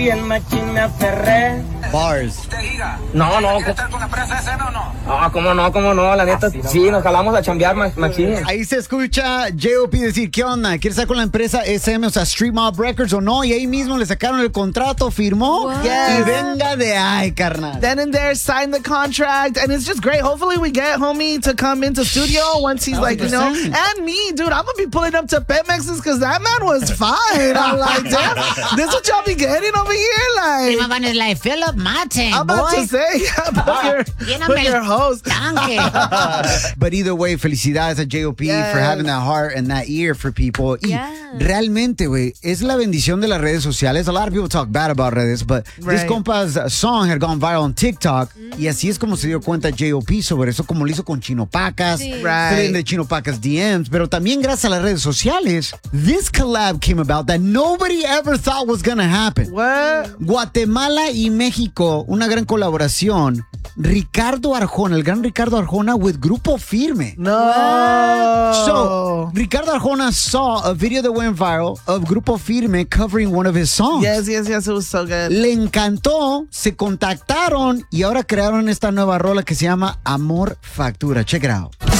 el machín me aferré. Bars. No. ¿Estar con la empresa SM o no? Ah, cómo no, la neta, sí, nos jalamos a chambear, machín. Ahí se escucha J.O.P. decir, ¿qué onda? ¿Quieres estar con la empresa SM, o sea, Street Mob Records o no? Y ahí mismo le sacaron el contrato, firmó. Yes. Y venga de ahí, carnal. Then and there, signed the contract, and it's just great. Hopefully we get homie to come into studio once he's like, and me, dude, I'm gonna be pulling up to Petmex's because that man was fine. I'm like, damn, this what y'all be getting over here? Like, My man is like, fill up my tank, I'm about boy. to say, put your host. Tanque. But either way, felicidades a J.O.P. for having that heart and that ear for people. Y realmente, güey, es la bendición de las redes sociales. A lot of people talk bad about redes, but this compa's song had gone viral on TikTok. Y así es como se dio cuenta J.O.P. sobre eso, como lo hizo con Chino Pacas. De Chino Pacas DMs. Pero también gracias a las redes sociales, this collab came about that nobody ever thought was gonna happen. What? Guatemala y México, una gran colaboración. Ricardo Arjona, el gran Ricardo Arjona with Grupo Firme. No. So, Ricardo Arjona saw a video that went viral of Grupo Firme covering one of his songs. Yes, it was so good. Le encantó, se contactaron y ahora crearon esta nueva rola que se llama Amor Factura. Check it out.